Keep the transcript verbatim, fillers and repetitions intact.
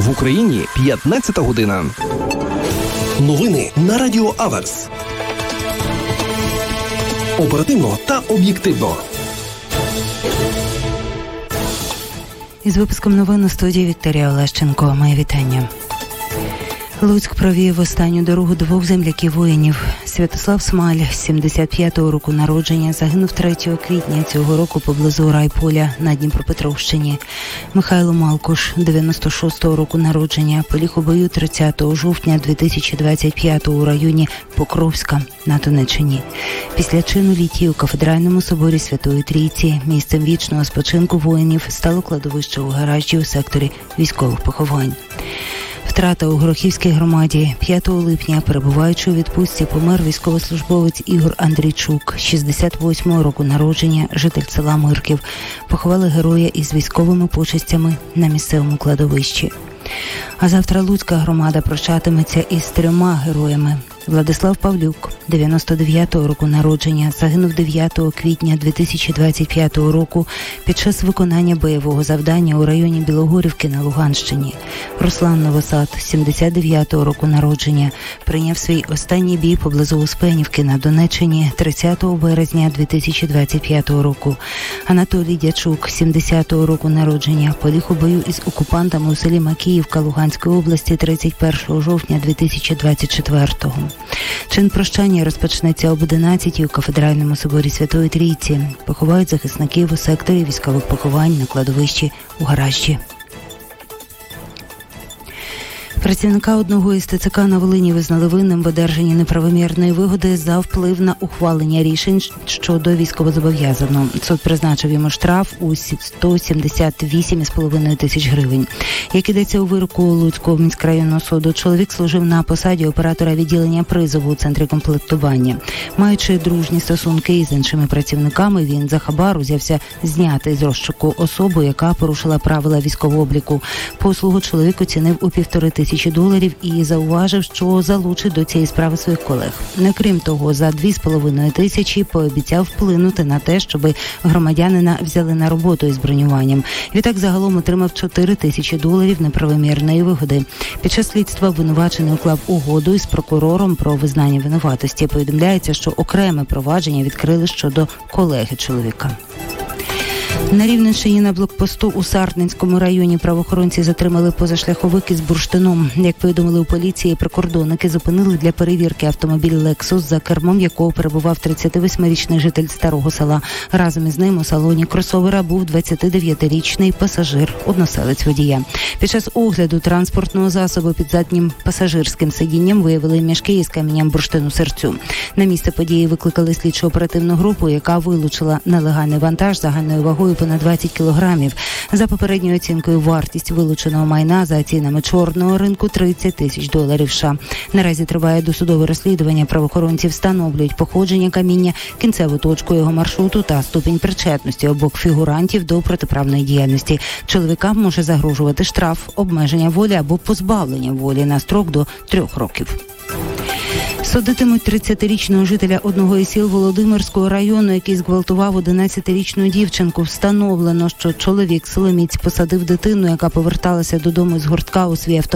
В Україні п'ятнадцята година. Новини на Радіо Аверс. Оперативно та об'єктивно. Із випуском новин у студії Вікторія Олещенко. Моє вітання. Луцьк провів останню дорогу двох земляків-воїнів. Святослав Смаль, сімдесят п'ятого року народження, загинув третього квітня цього року поблизу Райполя на Дніпропетровщині. Михайло Малкуш, дев'яносто шостого року народження, поліг у бою тридцятого жовтня дві тисячі двадцять п'ятого у районі Покровська на Донеччині. Після чину літії у Кафедральному соборі Святої Трійці місцем вічного спочинку воїнів стало кладовище у гаражі у секторі військових поховань. Втрата у Горохівській громаді. п'ятого липня, перебуваючи у відпустці, помер військовослужбовець Ігор Андрійчук, шістдесят восьмого року народження, житель села Мирків. Поховали героя із військовими почестями на місцевому кладовищі. А завтра Луцька громада прощатиметься із трьома героями. Владислав Павлюк, дев'яносто дев'ятого року народження, загинув дев'ятого квітня дві тисячі двадцять п'ятого року під час виконання бойового завдання у районі Білогорівки на Луганщині. Руслан Новосад, сімдесят дев'ятого року народження, прийняв свій останній бій поблизу Успенівки на Донеччині тридцятого березня дві тисячі двадцять п'ятого року. Анатолій Дячук, сімдесятого року народження, поліг у бою із окупантами у селі Макіївка Луганської області тридцять першого жовтня дві тисячі двадцять четвертого. Чин прощання розпочнеться об одинадцятій у Кафедральному соборі Святої Трійці. Поховають захисників у секторі військових поховань на кладовищі у гаражі. Працівника одного із ТЦК на Волині визнали винним в одержанні неправомірної вигоди за вплив на ухвалення рішень щодо військовозобов'язаного. Суд призначив йому штраф у сто сімдесят вісім цілих п'ять десятих тисяч гривень. Як ідеться у вироку Луцького міськрайонного суду, чоловік служив на посаді оператора відділення призову у центрі комплектування. Маючи дружні стосунки із іншими працівниками, він за хабар узявся зняти з розшуку особу, яка порушила правила військового обліку. Послугу чоловік оцінив у півтори тисячі доларів і зауважив, що залучить до цієї справи своїх колег. Не крім того, за дві з половиною тисячі пообіцяв вплинути на те, щоб громадянина взяли на роботу із бронюванням. Відтак загалом отримав чотири тисячі доларів неправомірної вигоди. Під час слідства обвинувачений уклав угоду із прокурором про визнання винуватості. Повідомляється, що окреме провадження відкрили щодо колеги чоловіка. На Рівненщині на блокпосту у Сартненському районі правоохоронці затримали позашляховик із бурштином. Як повідомили у поліції, прикордонники зупинили для перевірки автомобіль «Лексус», за кермом якого перебував тридцятивосьмирічний житель Старого Села. Разом із ним у салоні кросовера був двадцятидев'ятирічний пасажир, односелець водія. Під час огляду транспортного засобу під заднім пасажирським сидінням виявили мішки із камінням бурштину-сирцю. На місце події викликали слідчо-оперативну групу, яка вилучила нелегальний вантаж загальною вагою понад двадцять кілограмів. За попередньою оцінкою, вартість вилученого майна за цінами чорного ринку тридцять тисяч доларів США. Наразі триває досудове розслідування. Правоохоронці встановлюють походження каміння, кінцеву точку його маршруту та ступінь причетності обох фігурантів до протиправної діяльності. Чоловікам може загрожувати штраф, обмеження волі або позбавлення волі на строк до трьох років. Судитимуть тридцятирічного жителя одного із сіл Володимирського району, який зґвалтував одинадцятирічну дівчинку. Встановлено, що чоловік силоміць посадив дитину, яка поверталася додому з гуртка у свій автомобіль.